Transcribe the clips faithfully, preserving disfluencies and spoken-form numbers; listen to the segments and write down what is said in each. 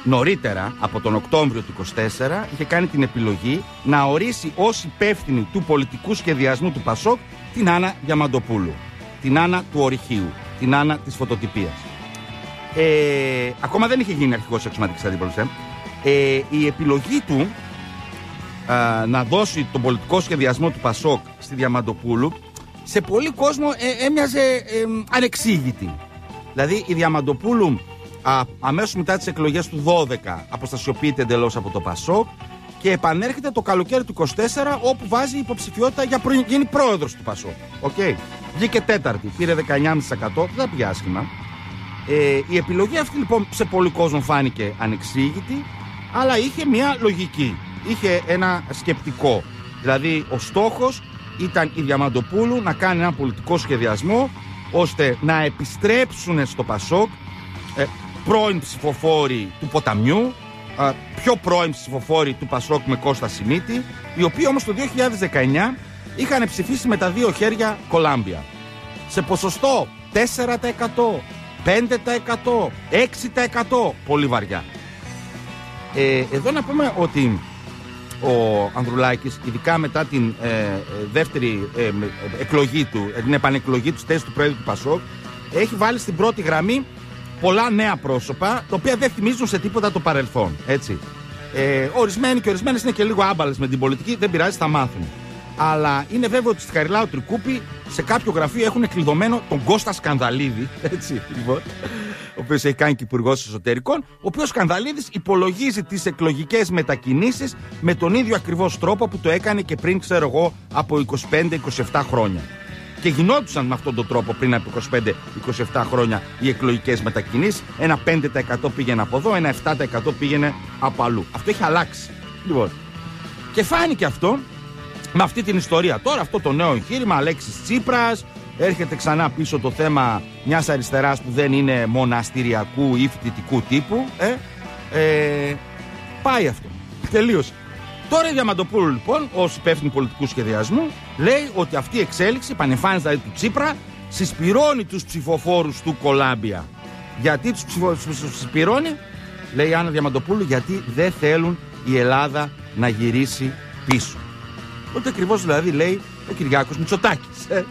νωρίτερα, από τον Οκτώβριο του είκοσι τέσσερα, είχε κάνει την επιλογή να ορίσει ως υπεύθυνη του πολιτικού σχεδιασμού του Πασόκ την Άννα Διαμαντοπούλου, την Άννα του Ορυχείου, την Άννα της φωτοτυπίας. Ε, ακόμα δεν είχε γίνει αρχηγός αξιωματικής αντίπαλος. Ε. Ε, η επιλογή του α, να δώσει τον πολιτικό σχεδιασμό του Πασόκ στη Διαμαντοπούλου, σε πολύ κόσμο ε, έμοιαζε ε, ανεξήγητη. Δηλαδή η Διαμαντοπούλου α, αμέσως μετά τις εκλογές του δώδεκα αποστασιοποιείται εντελώς από το Πασόκ και επανέρχεται το καλοκαίρι του είκοσι τέσσερα, όπου βάζει υποψηφιότητα για να γίνει πρόεδρος του Πασόκ. Okay. Βγήκε τέταρτη, πήρε δεκαεννιά κόμμα πέντε τοις εκατό, δεν πήγε άσχημα. Ε, η επιλογή αυτή λοιπόν σε πολύ κόσμο φάνηκε ανεξήγητη, αλλά είχε μια λογική, είχε ένα σκεπτικό. Δηλαδή ο στόχος ήταν η Διαμαντοπούλου να κάνει ένα πολιτικό σχεδιασμό ώστε να επιστρέψουν στο Πασόκ ε, πρώην ψηφοφόροι του ποταμιού, ε, πιο πρώην ψηφοφόροι του Πασόκ με Κώστα Σιμίτη, οι οποίοι όμως το δύο χιλιάδες δεκαεννιά είχαν ψηφίσει με τα δύο χέρια Κολάμπια σε ποσοστό τέσσερα τοις εκατό, πέντε τοις εκατό, έξι τοις εκατό, πολύ βαριά. Ε, εδώ να πούμε ότι ο Ανδρουλάκης, ειδικά μετά την ε, δεύτερη ε, εκλογή του, την επανεκλογή του στη θέση του Πρόεδρου του Πασόκ, έχει βάλει στην πρώτη γραμμή πολλά νέα πρόσωπα, τα οποία δεν θυμίζουν σε τίποτα το παρελθόν. Έτσι. Ε, ορισμένοι και ορισμένες είναι και λίγο άμπαλες με την πολιτική, δεν πειράζει, θα μάθουν. Αλλά είναι βέβαιο ότι στη Χαριλάου Τρικούπη σε κάποιο γραφείο έχουν κλειδωμένο τον Κώστα Σκανδαλίδη, έτσι, λοιπόν, ο οποίος έχει κάνει και υπουργός εσωτερικών, ο οποίος Σκανδαλίδης υπολογίζει τις εκλογικές μετακινήσεις με τον ίδιο ακριβώς τρόπο που το έκανε και πριν, ξέρω εγώ, από είκοσι πέντε είκοσι επτά χρόνια. Και γινόντουσαν με αυτόν τον τρόπο πριν από είκοσι πέντε είκοσι επτά χρόνια οι εκλογικές μετακινήσεις. Ένα πέντε τοις εκατό πήγαινε από εδώ, ένα επτά τοις εκατό πήγαινε από αλλού. Αυτό έχει αλλάξει. Λοιπόν. Και φάνηκε αυτό με αυτή την ιστορία. Τώρα αυτό το νέο εγχείρημα, Αλέξης Τσίπρας, έρχεται ξανά πίσω το θέμα μιας αριστεράς που δεν είναι μοναστηριακού ή φοιτητικού τύπου. Ε, ε, πάει αυτό. Τελείωσε. Τώρα η Διαμαντοπούλου λοιπόν, ως υπεύθυνη πολιτικού σχεδιασμού, λέει ότι αυτή η εξέλιξη, η επανεμφάνιση δηλαδή του Τσίπρα, συσπυρώνει τους ψηφοφόρους του Κολάμπια. Γιατί τους ψηφοφόρους συσπυρώνει, λέει η Άννα Διαμαντοπούλου, γιατί δεν θέλουν η Ελλάδα να γυρίσει πίσω. Ότι ακριβώς δηλαδή λέει ο Κυριάκος Μητσοτάκης. Ε.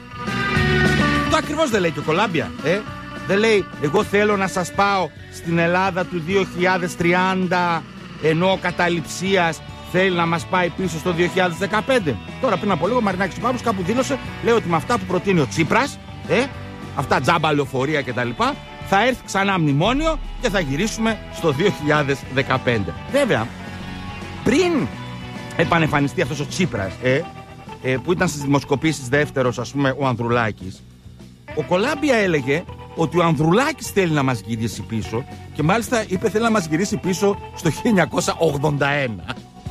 Το ακριβώς δεν λέει και ο Κολάμπια. Ε. Δεν λέει εγώ θέλω να σας πάω στην Ελλάδα του δύο χιλιάδες τριάντα, ενώ ο καταληψίας θέλει να μας πάει πίσω στο δύο χιλιάδες δεκαπέντε. Τώρα πριν από λίγο ο Μαρινάκης Παύλος κάπου δήλωσε, λέει ότι με αυτά που προτείνει ο Τσίπρας, ε, αυτά τζάμπα λεωφορεία κτλ., θα έρθει ξανά μνημόνιο και θα γυρίσουμε στο δύο χιλιάδες δεκαπέντε. Βέβαια, πριν επανεμφανιστεί αυτός ο Τσίπρας, ε, ε, που ήταν στις δημοσκοπήσεις δεύτερος, ας πούμε, ο Ανδρουλάκης, ο Κολάμπια έλεγε ότι ο Ανδρουλάκης θέλει να μας γυρίσει πίσω και μάλιστα είπε θέλει να μας γυρίσει πίσω στο χίλια εννιακόσια ογδόντα ένα.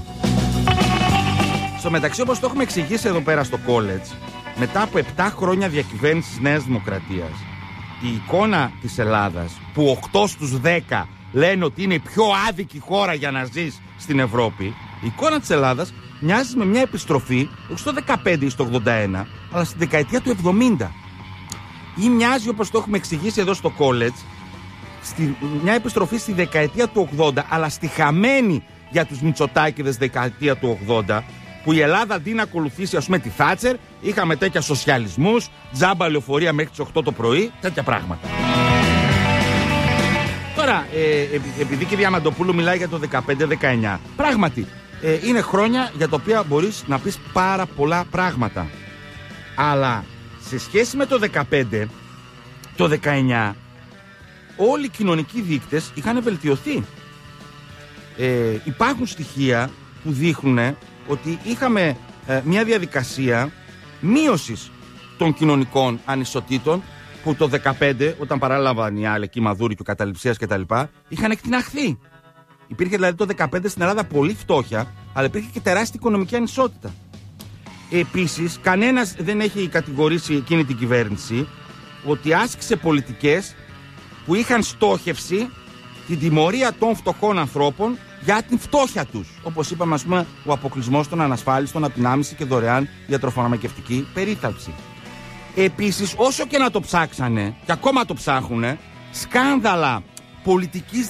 Στο μεταξύ, όπως το έχουμε εξηγήσει εδώ πέρα στο college, μετά από επτά χρόνια διακυβέρνησης Νέας Δημοκρατίας, η εικόνα της Ελλάδας, που οκτώ στους δέκα λένε ότι είναι η πιο άδικη χώρα για να ζεις στην Ευρώπη, η εικόνα της Ελλάδας μοιάζει με μια επιστροφή, όχι στο δεκαπέντε ή στο ογδόντα ένα, αλλά στη δεκαετία του εβδομήντα. Ή μοιάζει, όπως το έχουμε εξηγήσει εδώ στο college, στη, μια επιστροφή στη δεκαετία του ογδόντα, αλλά στη χαμένη για τους Μητσοτάκηδες δεκαετία του ογδόντα, που η Ελλάδα αντί να ακολουθήσει, ας πούμε, τη Θάτσερ, είχαμε τέτοια σοσιαλισμούς, τζάμπα λεωφορεία μέχρι τις οκτώ το πρωί, τέτοια πράγματα. Τώρα, ε, επειδή και η Διαμαντοπούλου μιλάει για το δεκαπέντε δεκαεννιά, πράγματι, ε, είναι χρόνια για τα οποία μπορείς να πεις πάρα πολλά πράγματα. Αλλά σε σχέση με το δεκαπέντε, το δεκαεννιά, όλοι οι κοινωνικοί δείκτες είχαν βελτιωθεί. Ε, υπάρχουν στοιχεία που δείχνουν ότι είχαμε ε, μια διαδικασία μείωσης των κοινωνικών ανισοτήτων που το δεκαπέντε, όταν παράλαβαν οι Αλεκή Μαδούρη και ο Καταληψίας κτλ., είχαν εκτιναχθεί. Υπήρχε δηλαδή το δεκαπέντε στην Ελλάδα πολύ φτώχεια, αλλά υπήρχε και τεράστια οικονομική ανισότητα. Επίσης, κανένας δεν έχει κατηγορήσει εκείνη την κυβέρνηση ότι άσκησε πολιτικές που είχαν στόχευση την τιμωρία των φτωχών ανθρώπων για την φτώχεια τους. Όπως είπαμε, ας πούμε, ο αποκλεισμός των ανασφάλιστων από την άμεση και δωρεάν ιατροφαρμακευτική περίθαλψη. Επίσης, όσο και να το ψάξανε, και ακόμα το ψάχουνε, σκάνδαλα πολιτικής